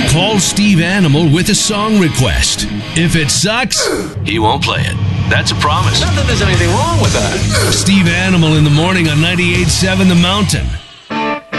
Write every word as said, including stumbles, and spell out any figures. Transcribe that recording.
Call Steve Animal with a song request. If it sucks, he won't play it. That's a promise. Not that there's anything wrong with that. Steve Animal in the morning on ninety-eight point seven The Mountain.